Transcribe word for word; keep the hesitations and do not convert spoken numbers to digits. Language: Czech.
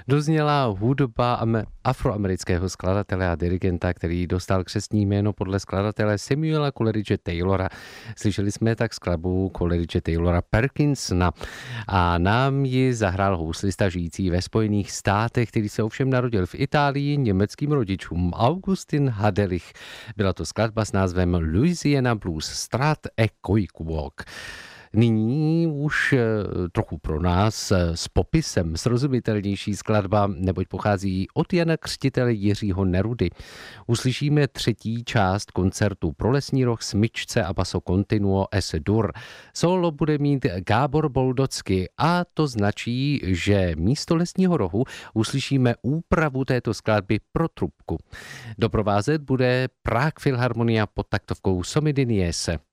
Dozněla hudba afroamerického skladatele a dirigenta, který dostal křestní jméno podle skladatele Samuela Coleridge Taylora. Slyšeli jsme tak skladbu Coleridge Taylora Perkinsona a nám ji zahrál houslista žijící ve Spojených státech, který se ovšem narodil v Itálii německým rodičům Augustin Hadelich. Byla to skladba s názvem Louisiana Blues Strat a Quake. Nyní už trochu pro nás s popisem srozumitelnější skladba, neboť pochází od Jana Křtitele Jiřího Nerudy. Uslyšíme třetí část koncertu pro lesní roh, smyčce a basso continuo es dur. Solo bude mít Gábor Boldocky a to značí, že místo lesního rohu uslyšíme úpravu této skladby pro trubku. Doprovázet bude Prague Philharmonia pod taktovkou Somidiniese.